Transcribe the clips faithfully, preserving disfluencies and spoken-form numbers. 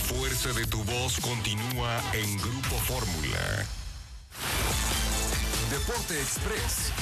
fuerza de tu voz continúa en Grupo Fórmula. Deporte Express.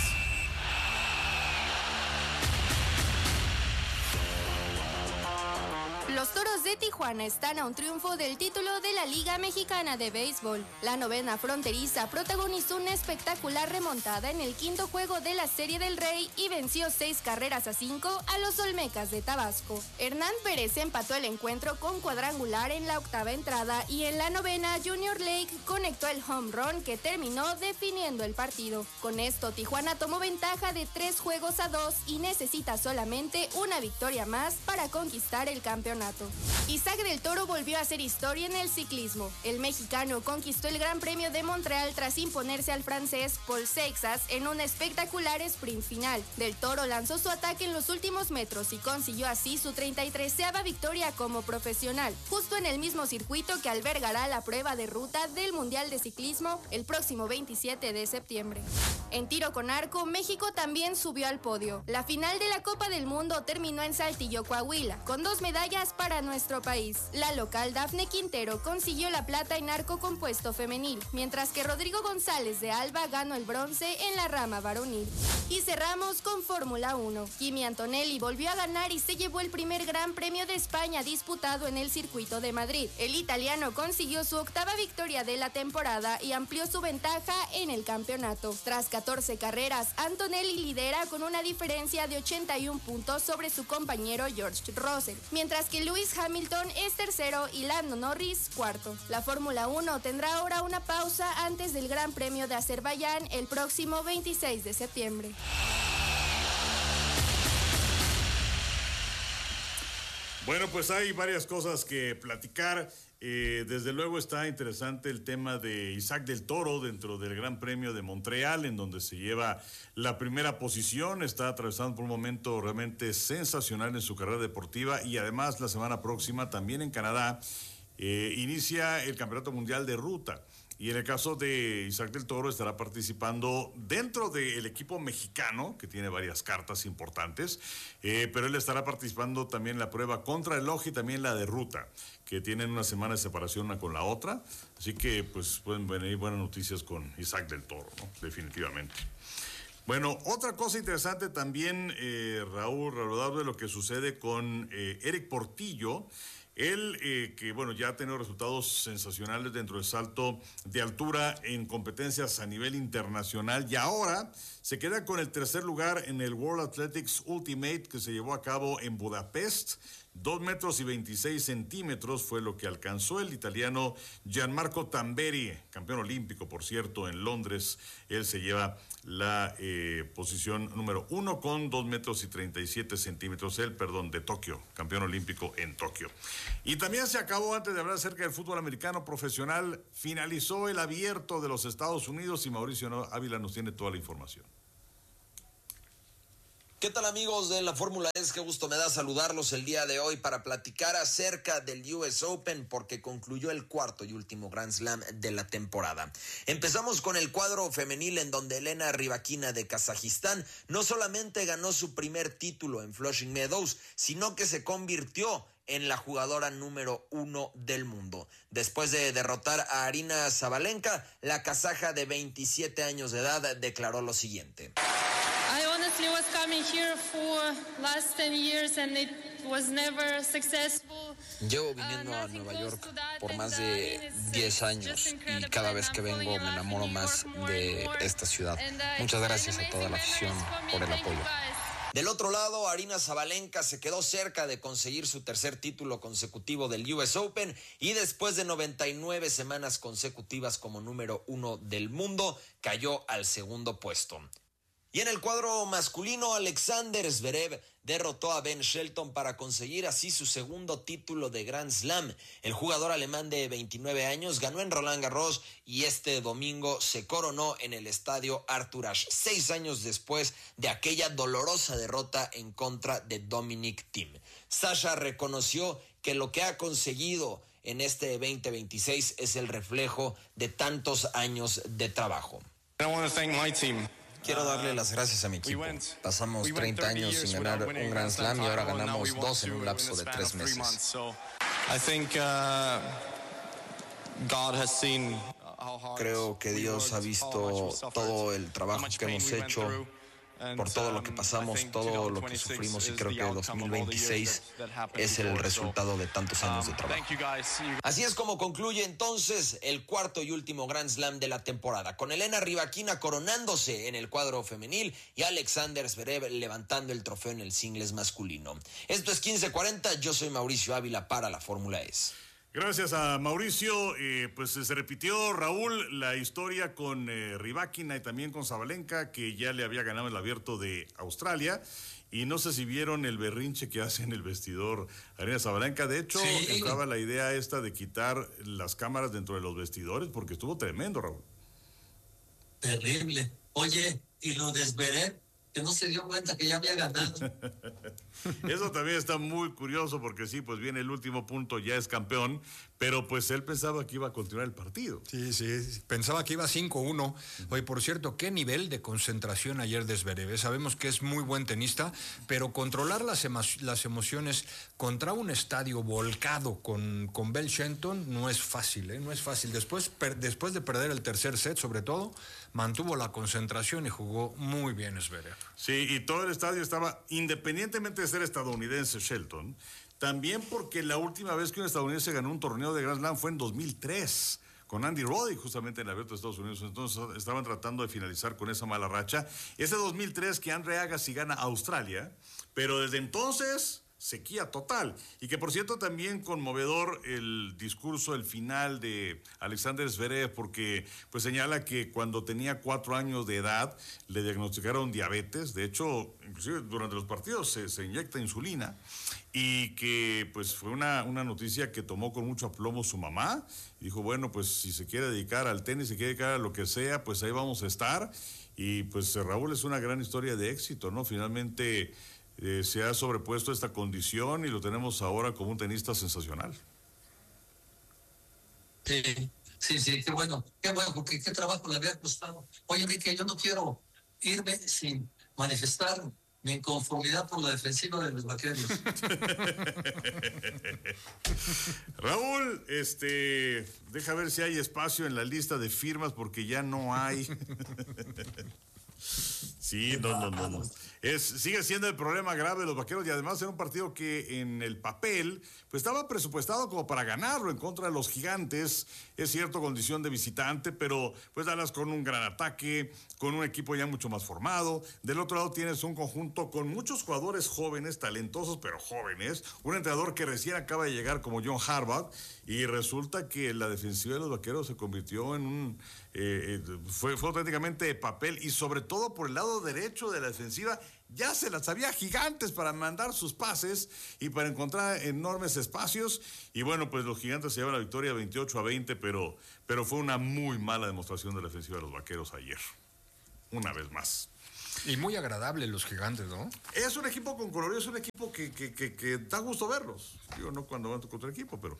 Los Toros de Tijuana están a un triunfo del título de la Liga Mexicana de Béisbol. La novena fronteriza protagonizó una espectacular remontada en el quinto juego de la Serie del Rey y venció seis carreras a cinco a los Olmecas de Tabasco. Hernán Pérez empató el encuentro con cuadrangular en la octava entrada y en la novena Junior Lake conectó el home run que terminó definiendo el partido. Con esto Tijuana tomó ventaja de tres juegos a dos y necesita solamente una victoria más para conquistar el campeonato. Isaac del Toro volvió a hacer historia en el ciclismo. El mexicano conquistó el Gran Premio de Montreal tras imponerse al francés Paul Seixas en un espectacular sprint final. Del Toro lanzó su ataque en los últimos metros y consiguió así su treinta y tercera victoria como profesional, justo en el mismo circuito que albergará la prueba de ruta del Mundial de Ciclismo el próximo veintisiete de septiembre. En tiro con arco, México también subió al podio. La final de la Copa del Mundo terminó en Saltillo, Coahuila, con dos medallas para nuestro país. La local Dafne Quintero consiguió la plata en arco compuesto femenil, mientras que Rodrigo González de Alba ganó el bronce en la rama varonil. Y cerramos con Fórmula uno. Kimi Antonelli volvió a ganar y se llevó el primer Gran Premio de España disputado en el circuito de Madrid. El italiano consiguió su octava victoria de la temporada y amplió su ventaja en el campeonato. Tras catorce carreras, Antonelli lidera con una diferencia de ochenta y uno puntos sobre su compañero George Russell, mientras que Lewis Hamilton es tercero y Lando Norris cuarto. La Fórmula uno tendrá ahora una pausa antes del Gran Premio de Azerbaiyán el próximo veintiséis de septiembre. Bueno, pues hay varias cosas que platicar. Eh, desde luego está interesante el tema de Isaac del Toro dentro del Gran Premio de Montreal, en donde se lleva la primera posición. Está atravesando por un momento realmente sensacional en su carrera deportiva y además la semana próxima también en Canadá eh, inicia el Campeonato Mundial de Ruta. Y en el caso de Isaac del Toro estará participando dentro del equipo mexicano, que tiene varias cartas importantes, eh, pero él estará participando también en la prueba contrarreloj y también la de ruta, que tienen una semana de separación una con la otra. Así que pues pueden venir buenas noticias con Isaac del Toro, ¿no? Definitivamente. Bueno, otra cosa interesante también, eh, Raúl, Raúl, de lo que sucede con eh, Eric Portillo. Él, eh, que bueno, ya ha tenido resultados sensacionales dentro del salto de altura en competencias a nivel internacional y ahora se queda con el tercer lugar en el World Athletics Ultimate que se llevó a cabo en Budapest. Dos metros y veintiséis centímetros fue lo que alcanzó el italiano Gianmarco Tamberi, campeón olímpico, por cierto, en Londres. Él se lleva la eh, posición número uno con dos metros y treinta y siete centímetros. Él, perdón, de Tokio, campeón olímpico en Tokio. Y también se acabó, antes de hablar acerca del fútbol americano profesional, finalizó el abierto de los Estados Unidos y Mauricio Ávila nos tiene toda la información. ¿Qué tal, amigos de la Fórmula E? Qué gusto me da saludarlos el día de hoy para platicar acerca del U S Open, porque concluyó el cuarto y último Grand Slam de la temporada. Empezamos con el cuadro femenil, en donde Elena Rybakina de Kazajistán no solamente ganó su primer título en Flushing Meadows, sino que se convirtió en la jugadora número uno del mundo. Después de derrotar a Arina Sabalenka, la kazaja de veintisiete años de edad declaró lo siguiente. I honestly was coming here for last ten years and it was never successful. Llevo viniendo a Nueva York por más de diez años y cada vez que vengo me enamoro más de esta ciudad. Muchas gracias a toda la afición por el apoyo. Del otro lado, Arina Sabalenka se quedó cerca de conseguir su tercer título consecutivo del U S Open y después de noventa y nueve semanas consecutivas como número uno del mundo, cayó al segundo puesto. Y en el cuadro masculino, Alexander Zverev derrotó a Ben Shelton para conseguir así su segundo título de Grand Slam. El jugador alemán de veintinueve años ganó en Roland Garros y este domingo se coronó en el estadio Arthur Ashe, seis años después de aquella dolorosa derrota en contra de Dominic Thiem. Sasha reconoció que lo que ha conseguido en este veinte veintiséis es el reflejo de tantos años de trabajo. I want to thank my team. Quiero darle las gracias a mi equipo. Pasamos treinta años sin ganar un Grand Slam y ahora ganamos dos en un lapso de tres meses. I think uh, God has seen how hard Creo que Dios ha visto todo el trabajo que hemos hecho, por todo lo que pasamos, todo lo que sufrimos, y creo que dos mil veintiséis es el resultado de tantos años de trabajo. Así es como concluye entonces el cuarto y último Grand Slam de la temporada, con Elena Rybakina coronándose en el cuadro femenil y Alexander Zverev levantando el trofeo en el singles masculino. Esto es quince cuarenta, yo soy Mauricio Ávila para la Fórmula E. Gracias a Mauricio. Eh, pues se repitió, Raúl, la historia con eh, Rybakina y también con Sabalenka, que ya le había ganado el Abierto de Australia. Y no sé si vieron el berrinche que hace en el vestidor Aryna Sabalenka. De hecho, sí, entraba la idea esta de quitar las cámaras dentro de los vestidores, porque estuvo tremendo, Raúl. Terrible. Oye, y lo de Zverev, que no se dio cuenta que ya había ganado. Eso también está muy curioso, porque sí, pues viene el último punto, ya es campeón, pero pues él pensaba que iba a continuar el partido. Sí, sí, pensaba que iba cinco uno. Oye, por cierto, qué nivel de concentración ayer de Zverev. Sabemos que es muy buen tenista, pero controlar las, emo las emociones contra un estadio volcado con, con Bell Shelton no es fácil, ¿eh? No es fácil. Después, per después de perder el tercer set, sobre todo, mantuvo la concentración y jugó muy bien Zverev. Sí, y todo el estadio estaba, independientemente de ser estadounidense, Shelton, también porque la última vez que un estadounidense ganó un torneo de Grand Slam fue en dos mil tres, con Andy Roddick, justamente en el Abierto de Estados Unidos. Entonces estaban tratando de finalizar con esa mala racha. Ese dos mil tres que Andre Agassi gana a Australia, pero desde entonces sequía total. Y que, por cierto, también conmovedor el discurso, el final de Alexander Zverev, porque pues señala que cuando tenía cuatro años de edad le diagnosticaron diabetes. De hecho, inclusive durante los partidos se, se inyecta insulina, y que pues fue una, una noticia que tomó con mucho aplomo su mamá. Y dijo, bueno, pues si se quiere dedicar al tenis, si quiere dedicar a lo que sea, pues ahí vamos a estar. Y pues Raúl, es una gran historia de éxito, ¿no? Finalmente Eh, se ha sobrepuesto esta condición y lo tenemos ahora como un tenista sensacional. Sí, sí, sí, qué bueno, qué bueno, porque qué trabajo le había costado. Oye, Enrique, yo no quiero irme sin manifestar mi inconformidad por la defensiva de los Vaqueros. Raúl, este, deja ver si hay espacio en la lista de firmas, porque ya no hay. Sí, no, no, no, no. Es, sigue siendo el problema grave de los Vaqueros, y además era un partido que en el papel pues estaba presupuestado como para ganarlo en contra de los Gigantes. Es cierto, condición de visitante, pero pues Dallas con un gran ataque, con un equipo ya mucho más formado. Del otro lado tienes un conjunto con muchos jugadores jóvenes, talentosos pero jóvenes, un entrenador que recién acaba de llegar como John Harbaugh, y resulta que la defensiva de los Vaqueros se convirtió en un eh, fue, fue auténticamente papel, y sobre todo por el lado derecho de la defensiva ya se las sabía Gigantes para mandar sus pases y para encontrar enormes espacios. Y bueno, pues los Gigantes se llevan la victoria veintiocho a veinte, pero, pero fue una muy mala demostración de la defensiva de los Vaqueros ayer, una vez más. Y muy agradable los Gigantes, ¿no? Es un equipo con colorido, es un equipo que, que, que, que da gusto verlos. Digo, no cuando van contra el equipo, pero...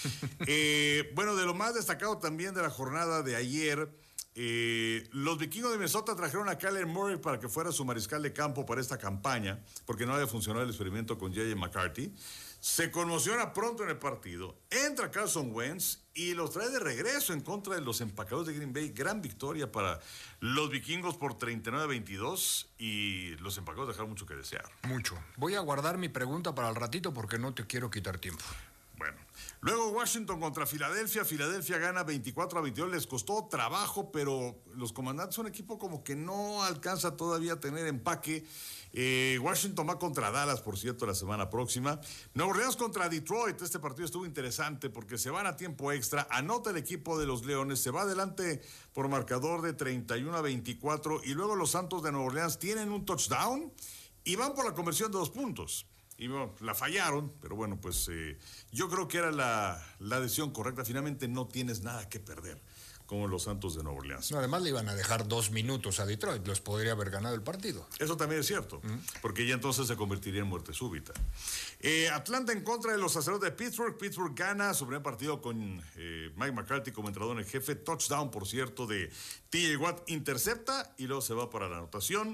eh, bueno, de lo más destacado también de la jornada de ayer, eh, los vikingos de Minnesota trajeron a Kyler Murray para que fuera su mariscal de campo para esta campaña, porque no había funcionado el experimento con J J McCarthy. Se conmociona pronto en el partido, entra Carson Wentz y los trae de regreso en contra de los empacadores de Green Bay. Gran victoria para los vikingos por treinta y nueve a veintidós, y los empacadores dejaron mucho que desear. Mucho. Voy a guardar mi pregunta para el ratito porque no te quiero quitar tiempo. Bueno, luego Washington contra Filadelfia. Filadelfia gana veinticuatro a veintidós, les costó trabajo, pero los comandantes son un equipo como que no alcanza todavía a tener empaque. Eh, Washington va contra Dallas, por cierto, la semana próxima. Nueva Orleans contra Detroit. Este partido estuvo interesante porque se van a tiempo extra. Anota el equipo de los Leones, se va adelante por marcador de treinta y uno a veinticuatro, y luego los Santos de Nueva Orleans tienen un touchdown y van por la conversión de dos puntos. Y bueno, la fallaron, pero bueno, pues eh, yo creo que era la, la decisión correcta. Finalmente no tienes nada que perder, como los Santos de Nueva Orleans. No, además le iban a dejar dos minutos a Detroit, los podría haber ganado el partido. Eso también es cierto, ¿Mm? porque ya entonces se convertiría en muerte súbita. Eh, Atlanta en contra de los Acereros de Pittsburgh. Pittsburgh gana su primer partido con eh, Mike McCarthy como entrenador en jefe. Touchdown, por cierto, de T J Watt, intercepta y luego se va para la anotación.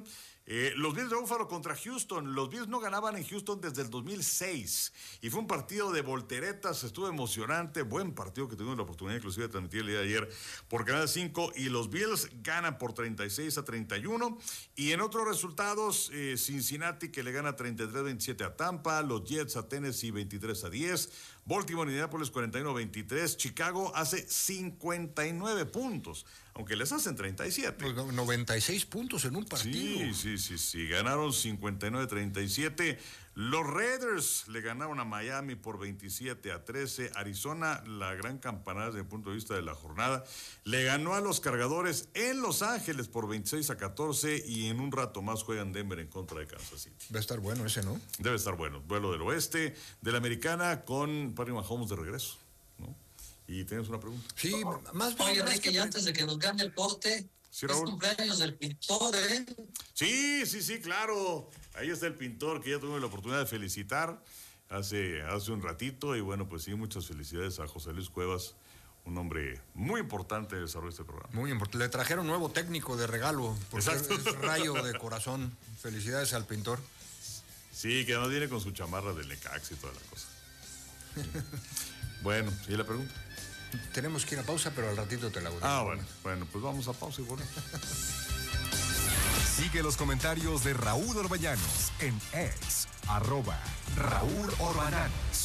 Eh, los Bills de Buffalo contra Houston. Los Bills no ganaban en Houston desde el dos mil seis. Y fue un partido de volteretas, estuvo emocionante. Buen partido que tuvimos la oportunidad inclusive de transmitir el día de ayer por Canal cinco. Y los Bills ganan por treinta y seis a treinta y uno. Y en otros resultados, eh, Cincinnati que le gana treinta y tres a veintisiete a Tampa. Los Jets a Tennessee veintitrés a diez. Baltimore y Indianapolis cuarenta y uno a veintitrés. Chicago hace cincuenta y nueve puntos, aunque les hacen treinta y siete. Pues noventa y seis puntos en un partido. Sí, sí, sí, sí. Ganaron cincuenta y nueve a treinta y siete. Los Raiders le ganaron a Miami por veintisiete a trece. Arizona, la gran campanada desde el punto de vista de la jornada, le ganó a los Cargadores en Los Ángeles por veintiséis a catorce. Y en un rato más juegan Denver en contra de Kansas City. Va a estar bueno ese, ¿no? Debe estar bueno. Duelo del oeste de la Americana con Patrick Mahomes de regreso, ¿no? Y tienes una pregunta. Sí, más Oye, Enrique, y antes de que nos gane el corte, sí, es cumpleaños del pintor, ¿eh? Sí, sí, sí, claro. Ahí está el pintor que ya tuve la oportunidad de felicitar hace, hace un ratito. Y bueno, pues sí, muchas felicidades a José Luis Cuevas, un hombre muy importante en el desarrollo de este programa. Muy importante. Le trajeron nuevo técnico de regalo, porque Exacto. es Rayo de Corazón. Felicidades al pintor. Sí, que además viene con su chamarra del Necaxa y toda la cosa. Sí. Bueno, ¿y la pregunta? Tenemos que ir a pausa, pero al ratito te la voy a Ah, decir. bueno, bueno, pues vamos a pausa y bueno. Sigue los comentarios de Raúl Orbañanos en X, arroba Raúl Orbañanos.